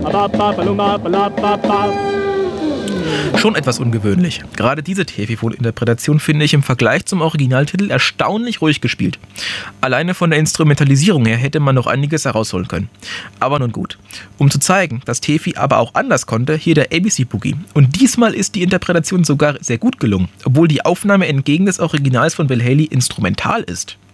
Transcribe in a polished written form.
Schon etwas ungewöhnlich. Gerade diese Tefi-Interpretation finde ich im Vergleich zum Originaltitel erstaunlich ruhig gespielt. Alleine von der Instrumentalisierung her hätte man noch einiges herausholen können. Aber nun gut. Um zu zeigen, dass Tefi aber auch anders konnte, hier der ABC Boogie. Und diesmal ist die Interpretation sogar sehr gut gelungen, obwohl die Aufnahme entgegen des Originals von Bill Haley instrumental ist.